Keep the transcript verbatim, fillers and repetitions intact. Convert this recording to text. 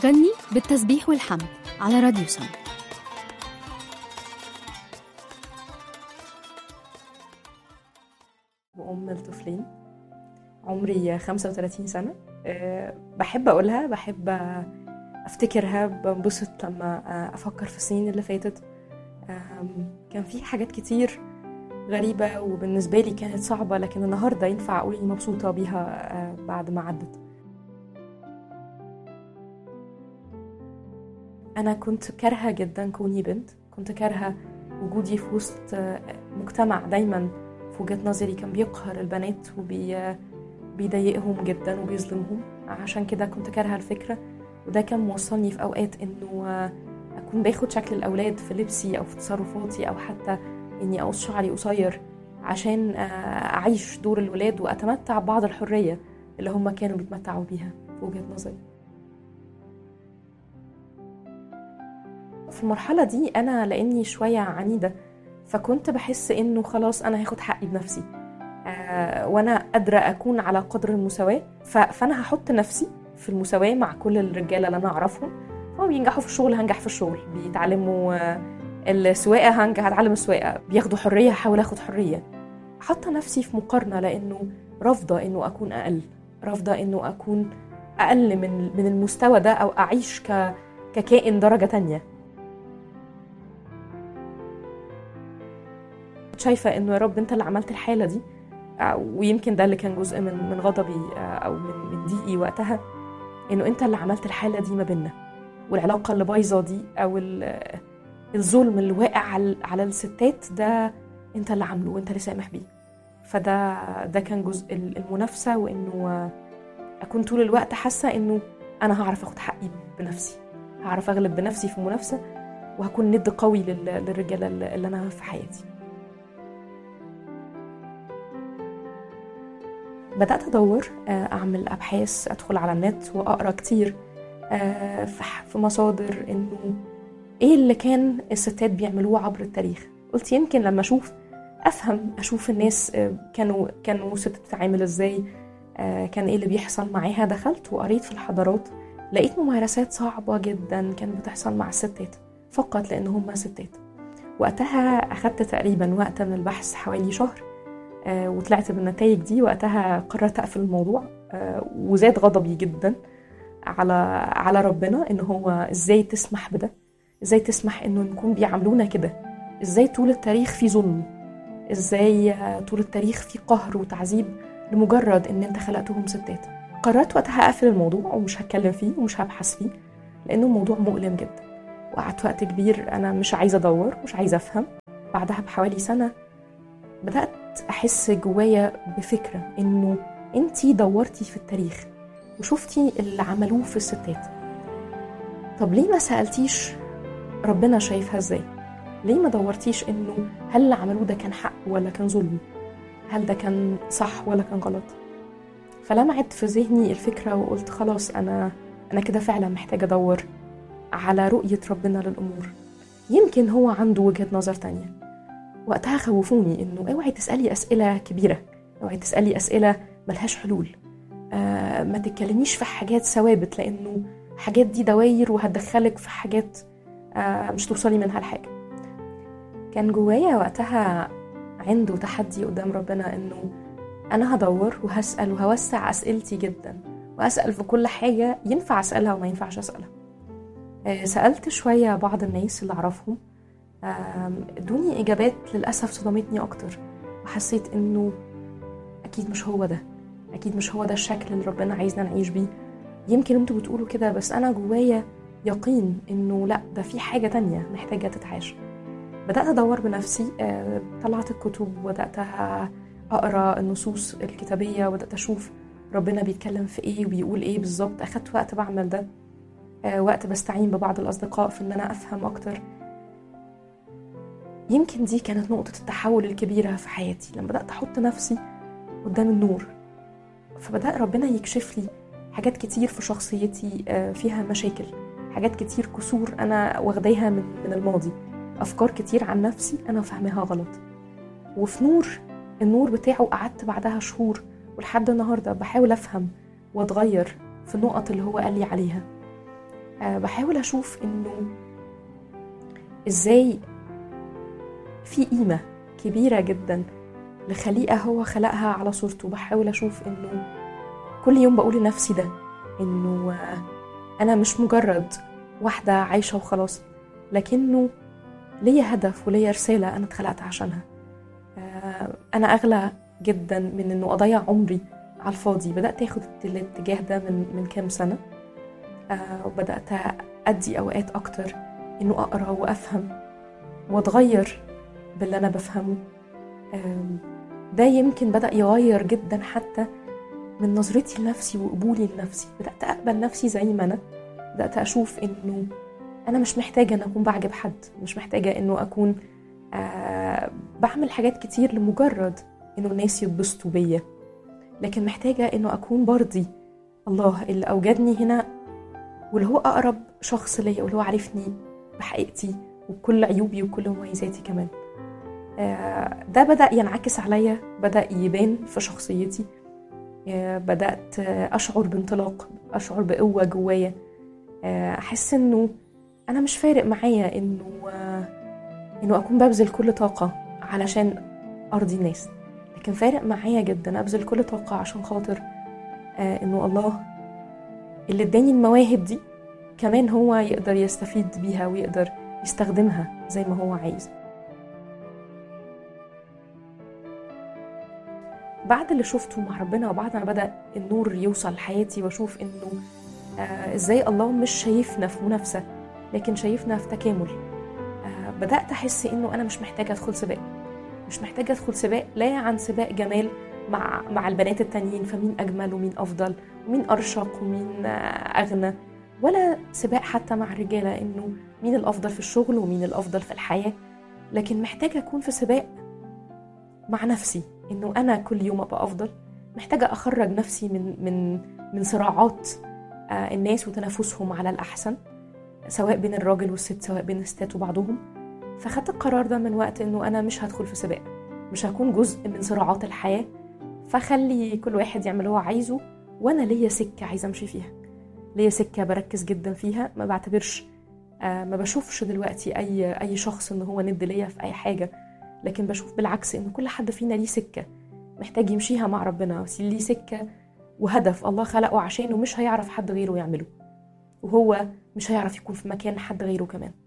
فكرني بالتسبيح والحمد على راديو سم. وأم الطفلين، عمري خمسة وثلاثين سنة. أه بحب أقولها، بحب أفتكرها، بنبسط لما أفكر في السنين اللي فاتت. أه كان في حاجات كتير غريبة وبالنسبة لي كانت صعبة، لكن النهاردة ينفع أقول إني مبسوطة بيها أه بعد ما عدت. أنا كنت كارهة جدا كوني بنت، كنت كارهة وجودي في وسط مجتمع دايما في وجهة نظري كان بيقهر البنات وبيضايقهم جدا وبيظلمهم. عشان كده كنت كارهة الفكرة، وده كان موصلني في أوقات إنه أكون باخد شكل الأولاد في لبسي أو في تصرفاتي، أو حتى إني أقص شعري قصير عشان أعيش دور الولاد وأتمتع بعض الحرية اللي هم كانوا بيتمتعوا بيها في وجهة نظري. في المرحلة دي أنا لأني شوية عنيدة، فكنت بحس إنه خلاص أنا هاخد حقي بنفسي، آه وأنا قادرة أكون على قدر المساواة، فأنا هحط نفسي في المساواة مع كل الرجالة اللي أنا أعرفهم. هم بينجحوا في الشغل هنجح في الشغل، بيتعلموا آه السواقة هنجح هتعلم السواقة، بياخدوا حرية هحاول أخد حرية. حط نفسي في مقارنة لأنه رافضة إنه أكون أقل، رافضة إنه أكون أقل من من المستوى ده، أو أعيش ك ككائن درجة تانية. شايفة إنه يا رب أنت اللي عملت الحالة دي، ويمكن ده اللي كان جزء من من غضبي أو من من ضيقي وقتها، إنه أنت اللي عملت الحالة دي ما بيننا، والعلاقة اللي بايظة دي أو الظلم اللي واقع على على الستات ده أنت اللي عامله وأنت اللي سامح بيه. فده ده كان جزء المنافسة، وإنه أكون طول الوقت حاسة إنه أنا هعرف أخد حقي بنفسي، هعرف أغلب بنفسي في المنافسة، وهكون ند قوي للرجالة اللي أنا في حياتي. بدأت أدور، أعمل أبحاث، أدخل على النت وأقرأ كتير في مصادر إنه إيه اللي كان الستات بيعملوه عبر التاريخ. قلت يمكن لما أشوف أفهم، أشوف الناس كانوا كانوا ستات تتعامل إزاي، كان إيه اللي بيحصل معاها. دخلت وقريت في الحضارات، لقيت ممارسات صعبة جدا كانت بتحصل مع الستات فقط لأن هم ستات. وقتها أخدت تقريبا وقت من البحث حوالي شهر، آه وطلعت بالنتائج دي. وقتها قررت أقفل الموضوع، آه وزاد غضبي جدا على على ربنا، إنه هو إزاي تسمح بده، إزاي تسمح إنه نكون بيعاملونا كده، إزاي طول التاريخ في ظلم، إزاي آه طول التاريخ في قهر وتعذيب لمجرد إن أنت خلقتهم ستات. قررت وقتها أقفل الموضوع ومش هتكلم فيه ومش هبحث فيه، لأنه موضوع مؤلم جدا. وقعدت وقت كبير أنا مش عايزة أدور، مش عايزة أفهم. بعدها بحوالي سنة بدأت أحس جوايا بفكرة إنه أنتي دورتي في التاريخ وشفتي اللي عملوه في الستات، طب ليه ما سألتيش ربنا شايفها إزاي؟ ليه ما دورتيش إنه هل اللي عملوه ده كان حق ولا كان ظلم؟ هل ده كان صح ولا كان غلط؟ فلمعت في ذهني الفكرة وقلت خلاص أنا أنا كده فعلا محتاجة أدور على رؤية ربنا للأمور، يمكن هو عنده وجهة نظر تانية. وقتها خوفوني إنه اوعي تسألي أسئلة كبيرة، اوعي تسألي أسئلة ملهاش حلول، آه ما تتكلميش في حاجات ثوابت، لأنه حاجات دي دواير وهتدخلك في حاجات آه مش توصلي منها لحاجة. كان جوايا وقتها عنده تحدي قدام ربنا، إنه أنا هدور وهسأل وهوسع أسئلتي جدا، وأسأل في كل حاجة ينفع أسألها وما ينفعش أسألها. آه سألت شوية بعض الناس اللي أعرفهم، ادوني إجابات للأسف صدمتني أكتر، وحسيت إنه أكيد مش هو ده، أكيد مش هو ده الشكل اللي ربنا عايزنا نعيش بيه. يمكن أنتوا بتقولوا كده، بس أنا جوايا يقين إنه لأ، ده في حاجة تانية محتاجة تتعاش. بدأت أدور بنفسي، طلعت الكتب وبدأت أقرأ النصوص الكتابية، وبدأت أشوف ربنا بيتكلم في إيه وبيقول إيه بالظبط. أخدت وقت بعمل ده، وقت بستعين ببعض الأصدقاء في إن أنا أفهم أكتر. يمكن دي كانت نقطة التحول الكبيرة في حياتي، لما بدأت أحط نفسي قدام النور، فبدأ ربنا يكشف لي حاجات كتير في شخصيتي فيها مشاكل، حاجات كتير كسور أنا واخداها من من الماضي، أفكار كتير عن نفسي أنا فهمها غلط. وفي نور النور بتاعه قعدت بعدها شهور، ولحد النهاردة بحاول أفهم وأتغير في النقط اللي هو قال لي عليها. أه بحاول أشوف إنه إزاي في قيمة كبيرة جدا لخليقة هو خلقها على صورته. بحاول أشوف إنه كل يوم بقول لنفسي ده، إنه أنا مش مجرد واحدة عايشة وخلاص، لكنه ليا هدف وليا رسالة أنا اتخلقت عشانها. أنا أغلى جدا من إنه أضيع عمري على الفاضي. بدأت أخد الاتجاه ده من من كام سنة، وبدأت أدي أوقات أكتر إنه أقرأ وأفهم وأتغير باللي أنا بفهمه. ده يمكن بدأ يغير جدا حتى من نظرتي لنفسي وقبولي لنفسي. بدأت أقبل نفسي زي ما أنا. بدأت أشوف إنه أنا مش محتاجة أن أكون بعجب حد، مش محتاجة إنه أكون آه بعمل حاجات كتير لمجرد إنه الناس يتبسطوا بيا، لكن محتاجة إنه أكون برضي الله اللي أوجدني هنا، واللي هو أقرب شخص ليا، واللي هو عارفني بحقيقتي وكل عيوبي وكل مميزاتي كمان. آه ده بدأ ينعكس عليا، بدأ يبان في شخصيتي. آه بدأت أشعر بانطلاق، أشعر بقوة جوايا. آه أحس إنه أنا مش فارق معايا إنه آه إنه أكون ببذل كل طاقة علشان أرضي الناس، لكن فارق معايا جدا أبذل كل طاقة عشان خاطر آه إنه الله اللي اداني المواهب دي كمان هو يقدر يستفيد بيها ويقدر يستخدمها زي ما هو عايز. بعد اللي شفته مع ربنا، وبعد ما بدأ النور يوصل لحياتي واشوف إنه آه إزاي الله مش شايفنا في منافسة لكن شايفنا في تكامل، آه بدأت أحس إنه أنا مش محتاجة أدخل سباق. مش محتاجة أدخل سباق لا عن سباق جمال مع مع البنات التانيين، فمين أجمل ومين أفضل ومين أرشق ومين أغنى، ولا سباق حتى مع الرجالة إنه مين الأفضل في الشغل ومين الأفضل في الحياة. لكن محتاجة أكون في سباق مع نفسي، إنه أنا كل يوم أبقى أفضل. محتاجة أخرج نفسي من من من صراعات الناس وتنافسهم على الأحسن، سواء بين الراجل والست، سواء بين الستات وبعضهم. فخدت القرار ده من وقت إنه أنا مش هدخل في سباق، مش هكون جزء من صراعات الحياة، فخلي كل واحد يعمل هو عايزه، وأنا ليا سكة عايزة أمشي فيها، ليا سكة بركز جدا فيها. ما بعتبرش آه ما بشوفش دلوقتي أي أي شخص إنه هو ند ليا في أي حاجة، لكن بشوف بالعكس إنه كل حد فينا ليه سكة محتاج يمشيها مع ربنا، ليه سكة وهدف الله خلقه عشانه مش هيعرف حد غيره يعمله، وهو مش هيعرف يكون في مكان حد غيره كمان.